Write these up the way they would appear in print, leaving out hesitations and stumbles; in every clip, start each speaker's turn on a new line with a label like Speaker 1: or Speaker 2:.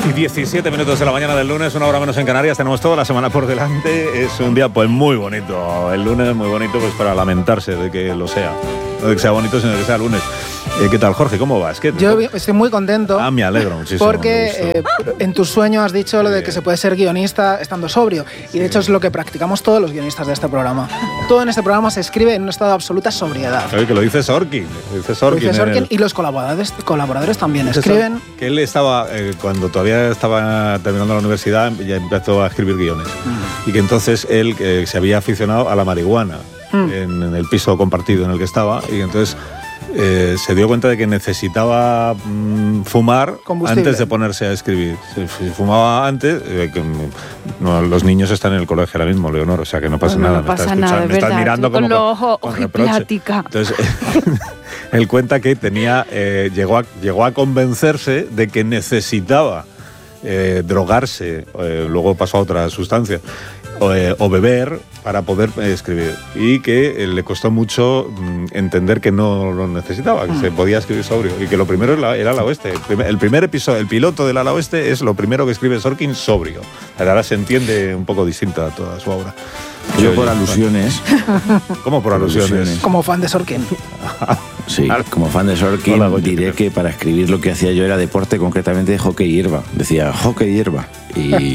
Speaker 1: 6:17 de la mañana del lunes, una hora menos en Canarias. Tenemos toda la semana por delante. Es un día pues muy bonito. El lunes muy bonito pues para lamentarse de que lo sea. No de que sea bonito, sino de que sea lunes. ¿Qué tal, Jorge? ¿Cómo vas?
Speaker 2: Yo estoy muy contento.
Speaker 1: Me alegro muchísimo.
Speaker 2: Porque en tu sueño has dicho lo de que se puede ser guionista estando sobrio. Y de hecho es lo que practicamos todos los guionistas de este programa. Todo en este programa se escribe en un estado de absoluta sobriedad.
Speaker 1: Oye, que lo dice Sorkin.
Speaker 2: Y los colaboradores también escriben.
Speaker 1: Que él estaba, cuando todavía estaba terminando la universidad, ya empezó a escribir guiones. Y que entonces él se había aficionado a la marihuana en el piso compartido en el que estaba. Y entonces se dio cuenta de que necesitaba fumar antes de ponerse a escribir. Si fumaba antes, los niños están en el colegio ahora mismo, Leonor, o sea que no pasa nada.
Speaker 3: No pasa nada,
Speaker 1: me estás mirando
Speaker 3: con
Speaker 1: como
Speaker 3: los ojos plática.
Speaker 1: Entonces, él cuenta que llegó a convencerse de que necesitaba drogarse, luego pasó a otra sustancia, o beber para poder escribir, y que le costó mucho entender que no lo necesitaba, que se podía escribir sobrio, y que lo primero era el ala oeste. El primer episodio, el piloto del ala oeste es lo primero que escribe Sorkin sobrio. Ahora se entiende un poco distinta toda su obra.
Speaker 4: Yo por alusiones.
Speaker 1: ¿Cómo por alusiones?
Speaker 2: Como fan de Sorkin.
Speaker 4: Sí, como fan de Sorkin diré que para escribir lo que hacía yo era deporte, concretamente de hockey y hierba. Decía hockey y hierba. Y...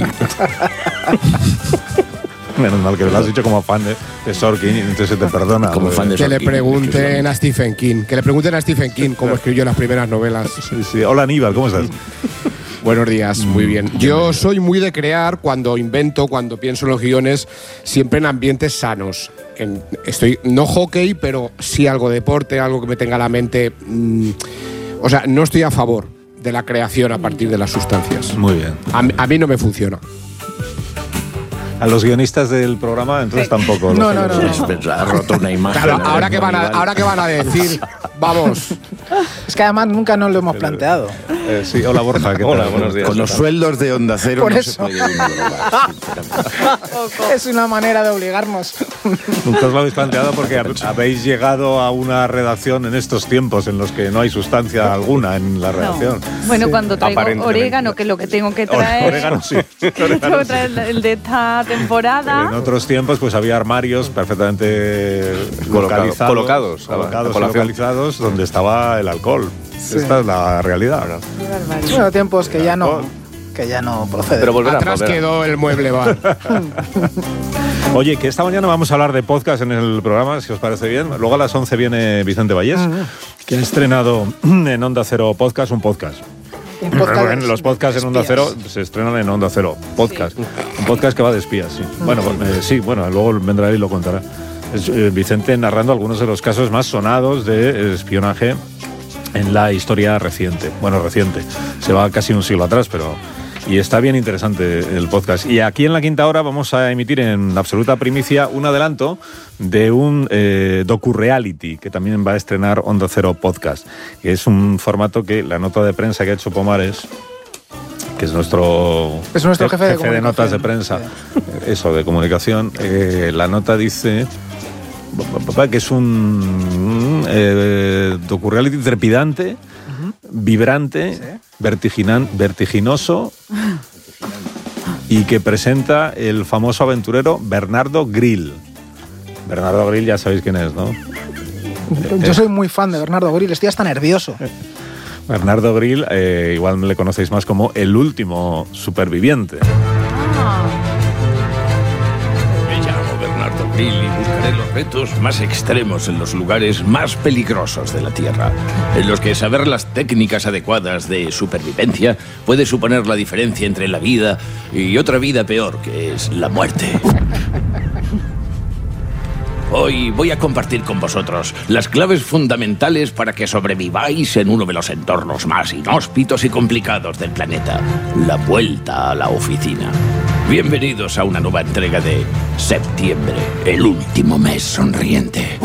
Speaker 1: Menos mal que lo has dicho como fan de Sorkin y entonces se te perdona.
Speaker 4: Como fan de Sorkin.
Speaker 5: Que le pregunten a Stephen King. Que le pregunten a Stephen King cómo escribió las primeras novelas.
Speaker 1: Sí. Hola Aníbal, ¿cómo estás?
Speaker 5: Buenos días, muy bien. Yo soy muy de crear cuando invento, cuando pienso en los guiones, siempre en ambientes sanos. No hockey, pero sí algo de deporte, algo que me tenga la mente. O sea, no estoy a favor de la creación a partir de las sustancias.
Speaker 1: Muy bien.
Speaker 5: A mí no me funciona.
Speaker 1: A los guionistas del programa, entonces tampoco.
Speaker 2: No.
Speaker 4: Ha roto una imagen.
Speaker 5: Claro, ahora que van a decir, vamos.
Speaker 2: Es que además nunca nos lo hemos planteado.
Speaker 1: Sí, hola Borja.
Speaker 6: Hola, buenos días.
Speaker 4: Con los sueldos de Onda Cero
Speaker 2: Por
Speaker 4: no
Speaker 2: eso.
Speaker 4: se puede uno drogar.
Speaker 2: Es una manera de obligarnos.
Speaker 1: Nunca os lo habéis planteado porque habéis llegado a una redacción en estos tiempos en los que no hay sustancia alguna en la redacción.
Speaker 3: No. Bueno, cuando traigo orégano, que es lo que tengo que traer.
Speaker 1: Orégano, sí.
Speaker 3: Tengo que traer el de esta temporada.
Speaker 1: En otros tiempos pues había armarios perfectamente localizados donde estaba el alcohol. Sí. Esta es la realidad.
Speaker 2: Bueno, tiempos que ya no proceden.
Speaker 6: Pero volverá.
Speaker 5: Quedó el mueble bar.
Speaker 1: Oye, que esta mañana vamos a hablar de podcast en el programa, si os parece bien. Luego a las 11 viene Vicente Vallés, que ha estrenado en Onda Cero Podcast, un podcast. Los podcasts en Onda Cero se estrenan en Onda Cero Podcast. Sí. Un podcast que va de espías, sí. Bueno, luego vendrá él y lo contará. Es Vicente narrando algunos de los casos más sonados de espionaje en la historia reciente. Bueno, reciente. Se va casi un siglo atrás, pero... Y está bien interesante el podcast. Y aquí en La Quinta Hora vamos a emitir en absoluta primicia un adelanto de un docu-reality que también va a estrenar Onda Cero Podcast, que es un formato que la nota de prensa que ha hecho Pomares, que es nuestro jefe de notas de prensa, eso, de comunicación, la nota dice que es un docu-reality trepidante, vibrante, vertiginoso y que presenta el famoso aventurero Bernardo Grill. Bernardo Grill ya sabéis quién es, ¿no?
Speaker 2: Yo soy muy fan de Bernardo Grill, estoy hasta nervioso.
Speaker 1: Bernardo Grill, igual le conocéis más como el último superviviente.
Speaker 7: Me llamo Bernardo Grill y buscaré los retos más extremos en los lugares más peligrosos de la Tierra, en los que saber las técnicas adecuadas de supervivencia puede suponer la diferencia entre la vida y otra vida peor, que es la muerte. Hoy voy a compartir con vosotros las claves fundamentales para que sobreviváis en uno de los entornos más inhóspitos y complicados del planeta, la vuelta a la oficina. Bienvenidos a una nueva entrega de Septiembre, el último mes sonriente.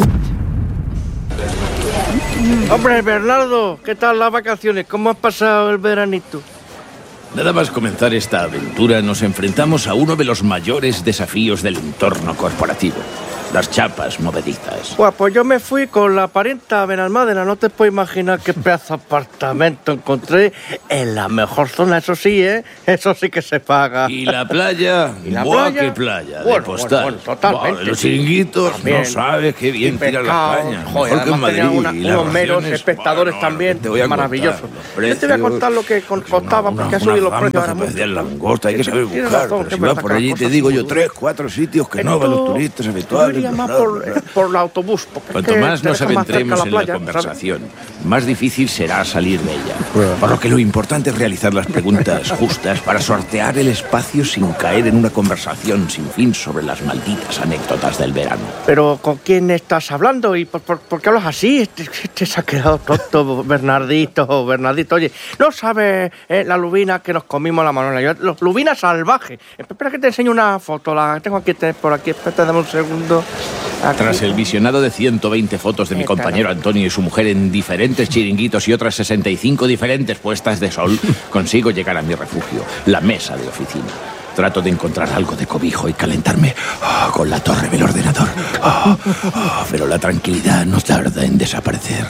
Speaker 8: Hombre, Bernardo, ¿qué tal las vacaciones? ¿Cómo has pasado el veranito?
Speaker 7: Nada más comenzar esta aventura nos enfrentamos a uno de los mayores desafíos del entorno corporativo. Las chapas movedizas.
Speaker 6: Pues yo me fui con la parienta Benalmádena. No te puedes imaginar qué pedazo de apartamento encontré en la mejor zona. Eso sí, ¿eh? Eso sí que se paga.
Speaker 7: ¿Y la playa?
Speaker 6: ¿Y la
Speaker 7: ¡Buah,
Speaker 6: playa?
Speaker 7: qué playa!
Speaker 6: Bueno,
Speaker 7: de postal.
Speaker 6: bueno, totalmente.
Speaker 7: Los chiringuitos,
Speaker 6: También.
Speaker 7: no sabes qué bien tiran las cañas.
Speaker 6: Joder,
Speaker 7: Mejor que en
Speaker 6: además tenía
Speaker 7: Madrid. Y las
Speaker 6: unos meros
Speaker 7: raciones,
Speaker 6: espectadores
Speaker 7: bueno,
Speaker 6: también.
Speaker 7: te voy a
Speaker 6: Maravilloso.
Speaker 7: contar
Speaker 6: Yo te voy a contar lo que costaba, porque ha subido los precios ahora mucho.
Speaker 7: De langosta, hay que saber
Speaker 6: Tienes
Speaker 7: buscar.
Speaker 6: razón,
Speaker 7: Pero
Speaker 6: que
Speaker 7: si
Speaker 6: me
Speaker 7: vas
Speaker 6: sacan
Speaker 7: por allí, te
Speaker 6: cosas
Speaker 7: digo
Speaker 6: muy
Speaker 7: yo,
Speaker 6: duras.
Speaker 7: 3-4 sitios que no van los turistas habituales.
Speaker 6: Yo iría más por el autobús.
Speaker 7: Cuanto más nos adentremos en la conversación, más difícil será salir de ella. Por lo que lo importante es realizar las preguntas justas para sortear el espacio sin caer en una conversación sin fin sobre las malditas anécdotas del verano.
Speaker 6: Pero ¿con quién estás hablando? ¿Y por qué hablas así? Este se ha quedado tonto, Bernardito. Oye, ¿no sabes la lubina que nos comimos la Manuela? Lubina salvaje. Espera que te enseño una foto. La tengo aquí por aquí. Espérate, dame un segundo. Aquí.
Speaker 7: Tras el visionado de 120 fotos de mi compañero Antonio y su mujer en diferentes chiringuitos y otras 65 diferentes puestas de sol, consigo llegar a mi refugio, la mesa de oficina. Trato de encontrar algo de cobijo y calentarme con la torre del ordenador. Pero la tranquilidad no tarda en desaparecer.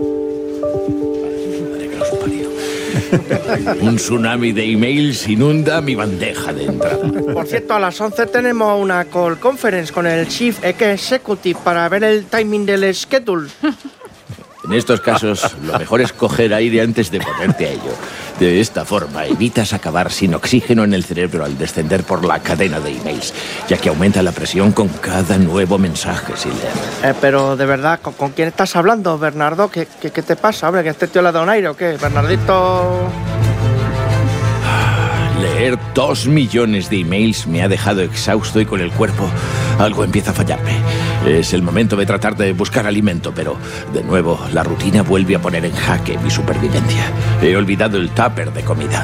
Speaker 7: Un tsunami de emails inunda mi bandeja de entrada.
Speaker 6: Por cierto, a las 11 tenemos una call conference con el Chief Executive para ver el timing del schedule.
Speaker 7: En estos casos, lo mejor es coger aire antes de ponerte a ello. De esta forma, evitas acabar sin oxígeno en el cerebro al descender por la cadena de emails, ya que aumenta la presión con cada nuevo mensaje sin leer.
Speaker 6: Pero, de verdad, ¿con quién estás hablando, Bernardo? ¿Qué te pasa, hombre? ¿Que este tío le da un aire o qué? Bernardito...
Speaker 7: Leer 2 millones de emails me ha dejado exhausto y con el cuerpo algo empieza a fallarme. Es el momento de tratar de buscar alimento, pero de nuevo la rutina vuelve a poner en jaque mi supervivencia. He olvidado el tupper de comida.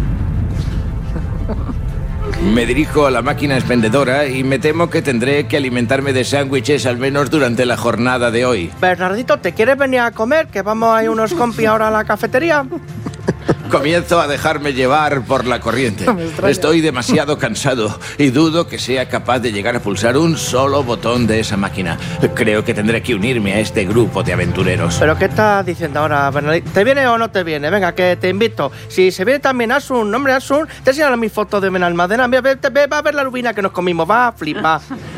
Speaker 7: Me dirijo a la máquina expendedora y me temo que tendré que alimentarme de sándwiches al menos durante la jornada de hoy.
Speaker 6: Bernardito, ¿te quieres venir a comer? Que vamos a ir unos compis ahora a la cafetería.
Speaker 7: Comienzo a dejarme llevar por la corriente. Estoy demasiado cansado y dudo que sea capaz de llegar a pulsar un solo botón de esa máquina. Creo que tendré que unirme a este grupo de aventureros.
Speaker 6: ¿Pero qué estás diciendo ahora, Bernardito? ¿Te viene o no te viene? Venga, que te invito. Si se viene también Asun, hombre, Asun, te enseñaré mi foto de Benalmádena. Va a ver la lubina que nos comimos, va a flipar.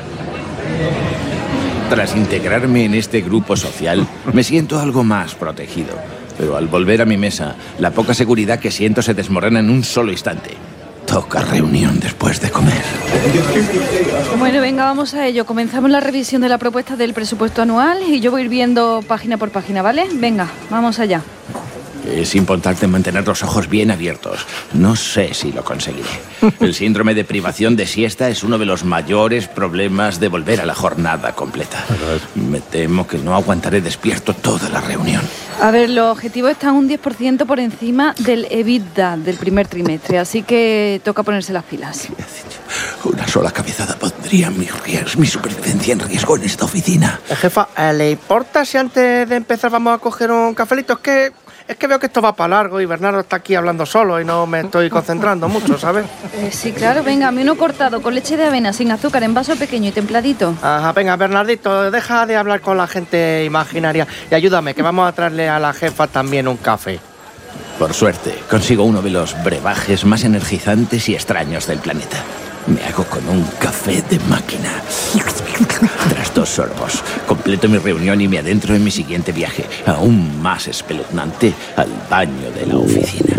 Speaker 7: Tras integrarme en este grupo social, me siento algo más protegido. Pero al volver a mi mesa, la poca seguridad que siento se desmorona en un solo instante. Toca reunión después de comer.
Speaker 3: Bueno, venga, vamos a ello. Comenzamos la revisión de la propuesta del presupuesto anual y yo voy a ir viendo página por página, ¿vale? Venga, vamos allá.
Speaker 7: Es importante mantener los ojos bien abiertos. No sé si lo conseguiré. El síndrome de privación de siesta es uno de los mayores problemas de volver a la jornada completa. Me temo que no aguantaré despierto toda la reunión.
Speaker 3: A ver, los objetivos están un 10% por encima del EBITDA del primer trimestre, así que toca ponerse las pilas.
Speaker 7: Una sola cabezada pondría mi supervivencia en riesgo en esta oficina.
Speaker 6: Jefa, ¿le importa si antes de empezar vamos a coger un cafelito? Es que veo que esto va para largo y Bernardo está aquí hablando solo y no me estoy concentrando mucho, ¿sabes?
Speaker 3: Sí, claro, venga, a mí uno cortado con leche de avena, sin azúcar, en vaso pequeño y templadito.
Speaker 6: Ajá, venga, Bernardito, deja de hablar con la gente imaginaria y ayúdame, que vamos a traerle a la jefa también un café.
Speaker 7: Por suerte, consigo uno de los brebajes más energizantes y extraños del planeta. Me hago con un café de máquina. Tras 2 sorbos, completo mi reunión y me adentro en mi siguiente viaje, aún más espeluznante, al baño de la oficina.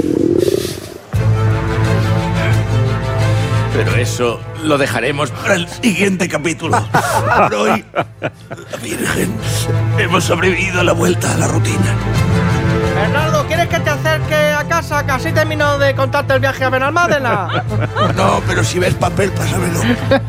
Speaker 7: Pero eso lo dejaremos para el siguiente capítulo. Por hoy, la Virgen, hemos sobrevivido a la vuelta a la rutina.
Speaker 6: Bernardo, ¿quieres que te acerque a casa? Casi termino de contarte el viaje a Benalmádena.
Speaker 7: No, pero si ves papel, pásamelo.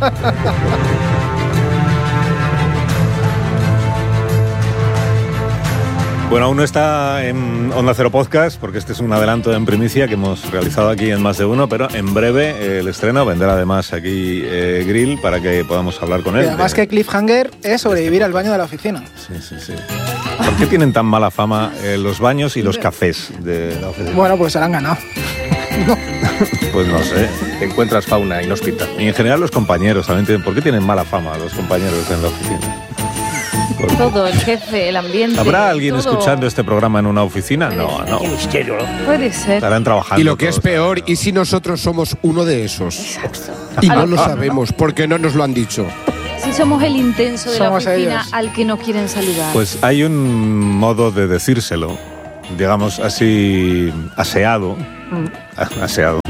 Speaker 1: Bueno, aún no está en Onda Cero Podcast, porque este es un adelanto en primicia que hemos realizado aquí en Más de Uno, pero en breve el estreno vendrá además aquí Grill para que podamos hablar con él.
Speaker 2: Y además que cliffhanger es sobrevivir al baño de la oficina.
Speaker 1: Sí. ¿Por qué tienen tan mala fama los baños y los cafés de la oficina?
Speaker 2: Bueno, pues se la han ganado.
Speaker 1: Pues no sé.
Speaker 6: Te encuentras fauna inhóspita.
Speaker 1: Y en general los compañeros también tienen... ¿Por qué tienen mala fama los compañeros en la oficina?
Speaker 3: Todo, el jefe, el ambiente.
Speaker 1: ¿Habrá alguien
Speaker 3: todo.
Speaker 1: escuchando este programa en una oficina? No.
Speaker 6: Qué misterio, ¿no?
Speaker 3: Puede ser.
Speaker 1: Estarán trabajando.
Speaker 5: Y lo que
Speaker 1: todos.
Speaker 5: es peor, ¿y si nosotros somos uno de esos?
Speaker 3: Exacto.
Speaker 5: Y no lo sabemos, porque no nos lo han dicho.
Speaker 3: Si somos el intenso de la
Speaker 2: Somos
Speaker 3: oficina
Speaker 2: ellos.
Speaker 3: al que no quieren saludar.
Speaker 1: Pues hay un modo de decírselo, digamos así, aseado. Aseado.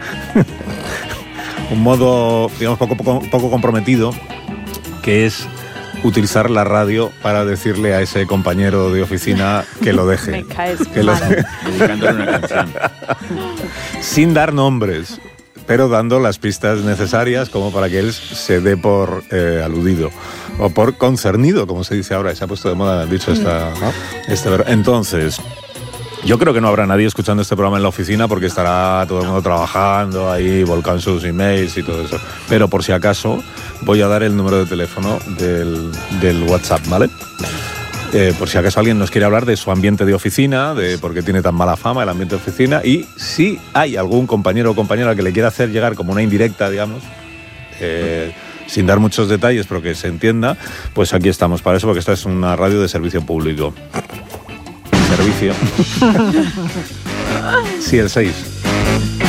Speaker 1: Un modo, digamos, poco comprometido, que es utilizar la radio para decirle a ese compañero de oficina que lo deje.
Speaker 3: Me caes
Speaker 1: Que lo
Speaker 3: mal.
Speaker 1: deje.
Speaker 4: Dedicándole una canción.
Speaker 1: Sin dar nombres, pero dando las pistas necesarias como para que él se dé por aludido o por concernido, como se dice ahora. Se ha puesto de moda, dicho Entonces, yo creo que no habrá nadie escuchando este programa en la oficina porque estará todo el mundo trabajando ahí, volcando sus emails y todo eso. Pero por si acaso, voy a dar el número de teléfono del WhatsApp, ¿vale? Por si acaso alguien nos quiere hablar de su ambiente de oficina, de por qué tiene tan mala fama el ambiente de oficina, y si hay algún compañero o compañera al que le quiera hacer llegar como una indirecta, digamos, sin dar muchos detalles, pero que se entienda, pues aquí estamos para eso, porque esta es una radio de servicio público. Servicio. Sí, el 6.